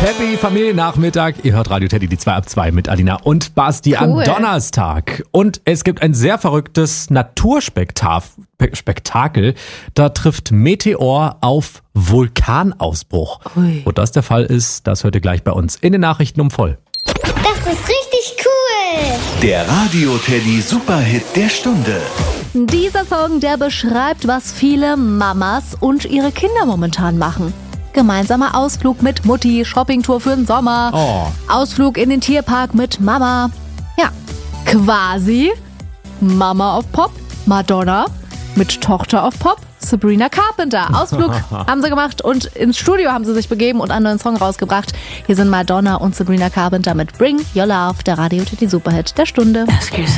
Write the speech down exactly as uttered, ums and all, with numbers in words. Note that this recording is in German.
Happy Familiennachmittag. Ihr hört Radio Teddy, die zwei ab zwei mit Alina und Basti cool. Am Donnerstag. Und es gibt ein sehr verrücktes Naturspektakel. Da trifft Meteor auf Vulkanausbruch. Ui. Wo das der Fall ist, das hört ihr gleich bei uns in den Nachrichten um voll. Das ist richtig cool. Der Radio Teddy Superhit der Stunde. Dieser Song, der beschreibt, was viele Mamas und ihre Kinder momentan machen. Gemeinsamer Ausflug mit Mutti, Shoppingtour für den Sommer, oh. Ausflug in den Tierpark mit Mama. Ja, quasi Mama auf Pop, Madonna mit Tochter auf Pop, Sabrina Carpenter. Ausflug haben sie gemacht und ins Studio haben sie sich begeben und einen neuen Song rausgebracht. Hier sind Madonna und Sabrina Carpenter mit Bring Your Love, der Radio Teddy Superhit der Stunde.